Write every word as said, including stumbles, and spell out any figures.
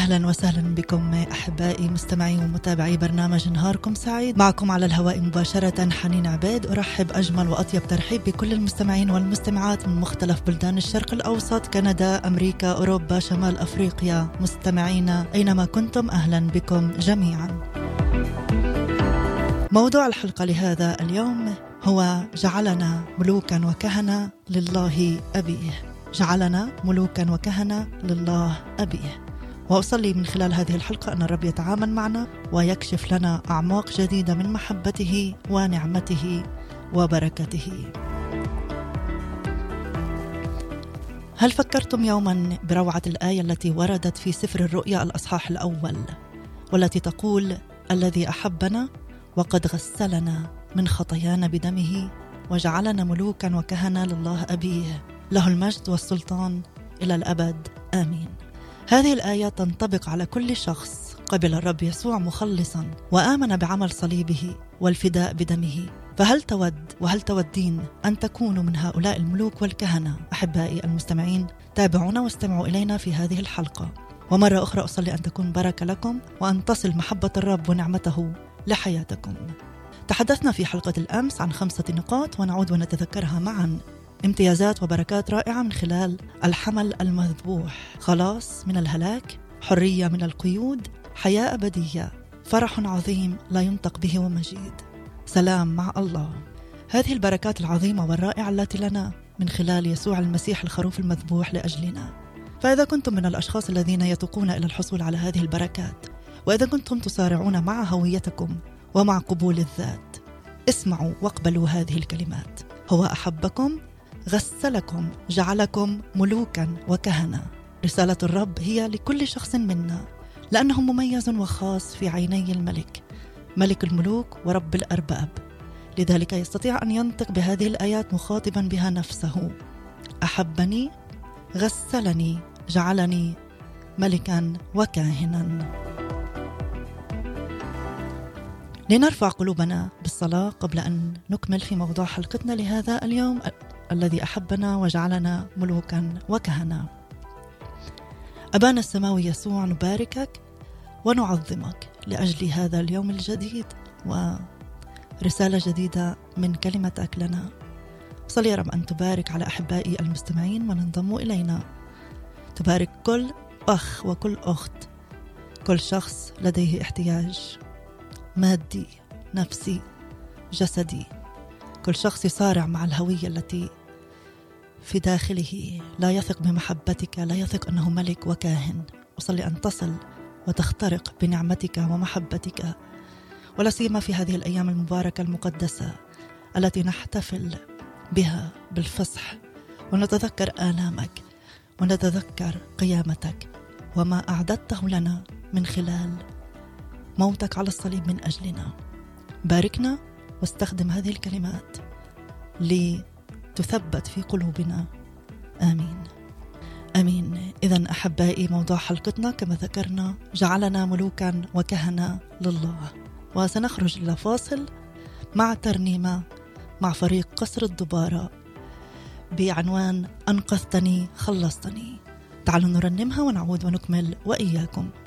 أهلا وسهلا بكم أحبائي مستمعي ومتابعي برنامج نهاركم سعيد. معكم على الهواء مباشرة حنين عبيد. أرحب أجمل وأطيب ترحيب بكل المستمعين والمستمعات من مختلف بلدان الشرق الأوسط، كندا، أمريكا، أوروبا، شمال أفريقيا. مستمعينا أينما كنتم أهلا بكم جميعا. موضوع الحلقة لهذا اليوم هو جعلنا ملوكا وكهنة لله أبيه. جعلنا ملوكا وكهنة لله أبيه. وأصلي من خلال هذه الحلقة أن الرب يتعامل معنا ويكشف لنا أعماق جديدة من محبته ونعمته وبركته. هل فكرتم يوما بروعة الآية التي وردت في سفر الرؤيا الأصحاح الأول، والتي تقول: الذي أحبنا وقد غسلنا من خطايانا بدمه وجعلنا ملوكا وكهنة لله أبيه، له المجد والسلطان إلى الأبد آمين. هذه الآية تنطبق على كل شخص قبل الرب يسوع مخلصا وآمن بعمل صليبه والفداء بدمه. فهل تود وهل تودين أن تكونوا من هؤلاء الملوك والكهنة؟ أحبائي المستمعين، تابعونا واستمعوا إلينا في هذه الحلقة. ومرة أخرى أصلي أن تكون بركة لكم وأن تصل محبة الرب ونعمته لحياتكم. تحدثنا في حلقة الأمس عن خمسة نقاط ونعود ونتذكرها معا. امتيازات وبركات رائعة من خلال الحمل المذبوح، خلاص من الهلاك، حرية من القيود، حياة أبدية، فرح عظيم لا ينطق به ومجيد، سلام مع الله. هذه البركات العظيمة والرائعة التي لنا من خلال يسوع المسيح الخروف المذبوح لأجلنا. فإذا كنتم من الأشخاص الذين يتوقون إلى الحصول على هذه البركات، وإذا كنتم تصارعون مع هويتكم ومع قبول الذات، اسمعوا واقبلوا هذه الكلمات: هو أحبكم، غسلكم، جعلكم ملوكا وكهنة. رسالة الرب هي لكل شخص منا، لأنه مميز وخاص في عيني الملك، ملك الملوك ورب الأرباب. لذلك يستطيع أن ينطق بهذه الآيات مخاطبا بها نفسه: أحبني، غسلني، جعلني ملكا وكاهنا. لنرفع قلوبنا بالصلاة قبل أن نكمل في موضوع حلقتنا لهذا اليوم: الذي أحبنا وجعلنا ملوكا وكهنة. أبانا السماوي يسوع، نباركك ونعظمك لأجل هذا اليوم الجديد ورسالة جديدة من كلمتك لنا. صلي يا رب أن تبارك على أحبائي المستمعين من انضموا إلينا، تبارك كل أخ وكل أخت، كل شخص لديه احتياج مادي، نفسي، جسدي، كل شخص يصارع مع الهوية التي في داخله، لا يثق بمحبتك، لا يثق أنه ملك وكاهن. وصلي أن تصل وتخترق بنعمتك ومحبتك، ولا سيما في هذه الأيام المباركة المقدسة التي نحتفل بها بالفصح، ونتذكر آلامك ونتذكر قيامتك وما أعددته لنا من خلال موتك على الصليب من أجلنا. باركنا واستخدم هذه الكلمات لتثبت في قلوبنا. آمين آمين. إذن أحبائي، موضوع حلقتنا كما ذكرنا: جعلنا ملوكا وكهنة لله. وسنخرج إلى فاصل مع ترنيمة مع فريق قصر الدبارة بعنوان أنقذتني خلصتني. تعالوا نرنمها ونعود ونكمل وإياكم.